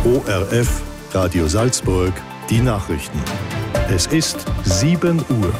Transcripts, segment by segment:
ORF Radio Salzburg, die Nachrichten. Es ist 7 Uhr.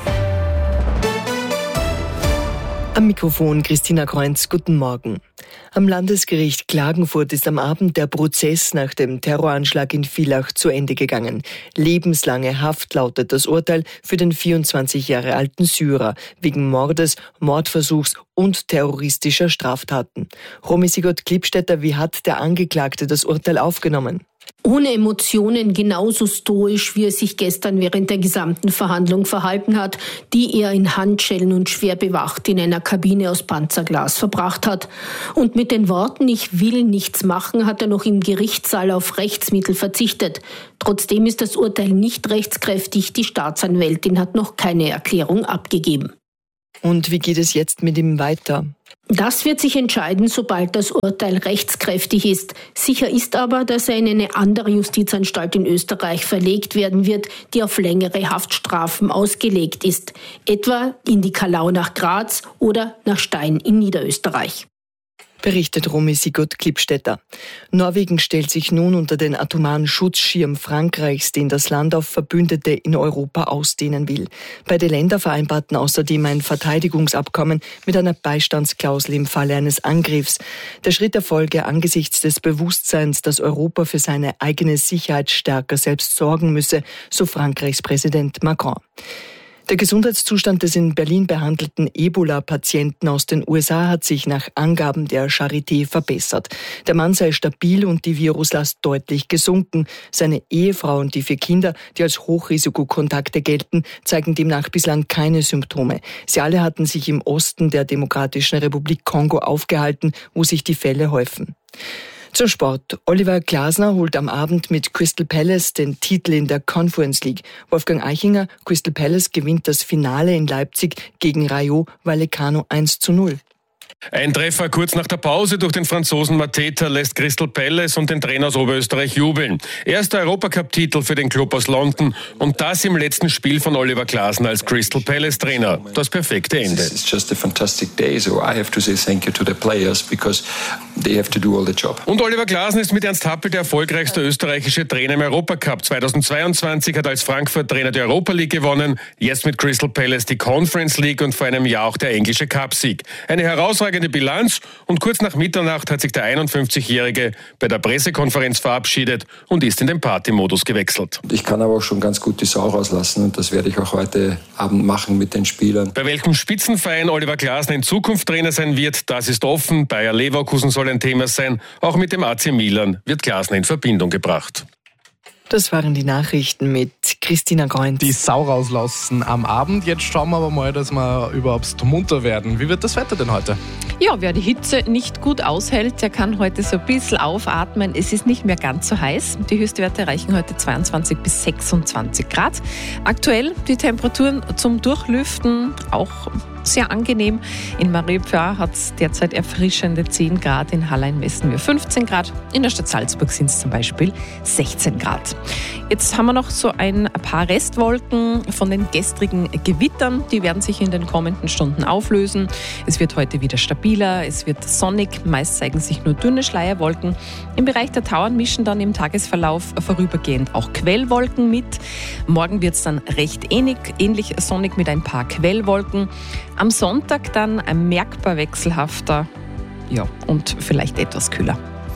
Am Mikrofon Christina Kreunz, guten Morgen. Am Landesgericht Klagenfurt ist am Abend der Prozess nach dem Terroranschlag in Villach zu Ende gegangen. Lebenslange Haft lautet das Urteil für den 24 Jahre alten Syrer wegen Mordes, Mordversuchs und terroristischer Straftaten. Romy Sigurd-Klippstätter, wie hat der Angeklagte das Urteil aufgenommen? Ohne Emotionen, genauso stoisch, wie er sich gestern während der gesamten Verhandlung verhalten hat, die er in Handschellen und schwer bewacht in einer Kabine aus Panzerglas verbracht hat. Und mit den Worten "Ich will nichts machen" hat er noch im Gerichtssaal auf Rechtsmittel verzichtet. Trotzdem ist das Urteil nicht rechtskräftig. Die Staatsanwältin hat noch keine Erklärung abgegeben. Und wie geht es jetzt mit ihm weiter? Das wird sich entscheiden, sobald das Urteil rechtskräftig ist. Sicher ist aber, dass er in eine andere Justizanstalt in Österreich verlegt werden wird, die auf längere Haftstrafen ausgelegt ist. Etwa in die Kalau nach Graz oder nach Stein in Niederösterreich. Berichtet Romy Sigurd-Klippstätter. Norwegen stellt sich nun unter den atomaren Schutzschirm Frankreichs, den das Land auf Verbündete in Europa ausdehnen will. Beide Länder vereinbarten außerdem ein Verteidigungsabkommen mit einer Beistandsklausel im Falle eines Angriffs. Der Schritt erfolge angesichts des Bewusstseins, dass Europa für seine eigene Sicherheit stärker selbst sorgen müsse, so Frankreichs Präsident Macron. Der Gesundheitszustand des in Berlin behandelten Ebola-Patienten aus den USA hat sich nach Angaben der Charité verbessert. Der Mann sei stabil und die Viruslast deutlich gesunken. Seine Ehefrau und die 4 Kinder, die als Hochrisikokontakte gelten, zeigen demnach bislang keine Symptome. Sie alle hatten sich im Osten der Demokratischen Republik Kongo aufgehalten, wo sich die Fälle häufen. Zum Sport. Oliver Glasner holt am Abend mit Crystal Palace den Titel in der Conference League. Wolfgang Eichinger, Crystal Palace gewinnt das Finale in Leipzig gegen Rayo Vallecano 1:0. Ein Treffer kurz nach der Pause durch den Franzosen Mateta lässt Crystal Palace und den Trainer aus Oberösterreich jubeln. Erster Europacup-Titel für den Club aus London und das im letzten Spiel von Oliver Glasner als Crystal Palace-Trainer. Das perfekte Ende. It's just a fantastic day, so I have to say thank you to the players because they have to do all the job. Und Oliver Glasner ist mit Ernst Happel der erfolgreichste österreichische Trainer im Europacup. 2022 hat als Frankfurt-Trainer die Europa League gewonnen, jetzt mit Crystal Palace die Conference League und vor einem Jahr auch der englische Cup-Sieg. Eine herausragende Bilanz und kurz nach Mitternacht hat sich der 51-Jährige bei der Pressekonferenz verabschiedet und ist in den Partymodus gewechselt. Ich kann aber auch schon ganz gut die Sau rauslassen und das werde ich auch heute Abend machen mit den Spielern. Bei welchem Spitzenverein Oliver Glasner in Zukunft Trainer sein wird, das ist offen. Bayer Leverkusen soll ein Thema sein. Auch mit dem AC Milan wird Glasner in Verbindung gebracht. Das waren die Nachrichten mit Christina Kreunz. Die Sau rauslassen am Abend. Jetzt schauen wir aber mal, dass wir überhaupt munter werden. Wie wird das Wetter denn heute? Ja, wer die Hitze nicht gut aushält, der kann heute so ein bisschen aufatmen. Es ist nicht mehr ganz so heiß. Die Höchstwerte erreichen heute 22 bis 26 Grad. Aktuell die Temperaturen zum Durchlüften auch sehr angenehm. In Mariupol hat es derzeit erfrischende 10 Grad, in Hallein messen wir 15 Grad, in der Stadt Salzburg sind es zum Beispiel 16 Grad. Jetzt haben wir noch so ein paar Restwolken von den gestrigen Gewittern, die werden sich in den kommenden Stunden auflösen. Es wird heute wieder stabiler, es wird sonnig, meist zeigen sich nur dünne Schleierwolken. Im Bereich der Tauern mischen dann im Tagesverlauf vorübergehend auch Quellwolken mit. Morgen wird es dann recht ähnlich sonnig mit ein paar Quellwolken. Am Sonntag dann merkbar wechselhafter, ja, und vielleicht etwas kühler.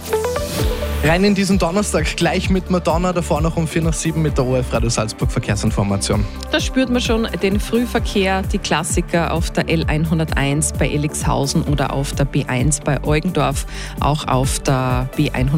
Rein in diesen Donnerstag gleich mit Madonna, davor noch um 6:45 mit der ORF Radio Salzburg Verkehrsinformation. Da spürt man schon den Frühverkehr, die Klassiker auf der L101 bei Elixhausen oder auf der B1 bei Eugendorf, auch auf der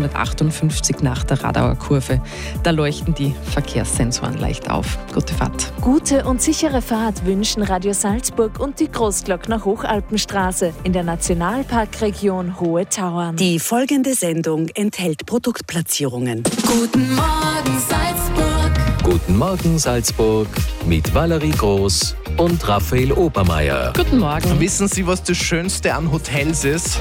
B158 nach der Radauer Kurve. Da leuchten die Verkehrssensoren leicht auf. Gute Fahrt. Gute und sichere Fahrt wünschen Radio Salzburg und die Großglockner Hochalpenstraße in der Nationalparkregion Hohe Tauern. Die folgende Sendung enthält Produktplatzierungen. Guten Morgen Salzburg. Guten Morgen Salzburg mit Valerie Groß und Raphael Obermeier. Guten Morgen. Wissen Sie, was das Schönste an Hotels ist?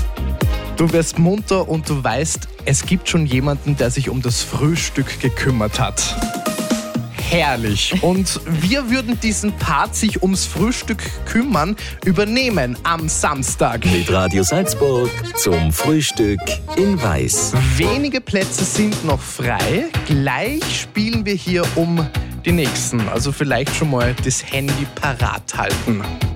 Du wirst munter und du weißt, es gibt schon jemanden, der sich um das Frühstück gekümmert hat. Herrlich. Und wir würden diesen Part sich ums Frühstück kümmern, übernehmen am Samstag. Mit Radio Salzburg zum Frühstück in Weiß. Wenige Plätze sind noch frei. Gleich spielen wir hier um die nächsten. Also vielleicht schon mal das Handy parat halten.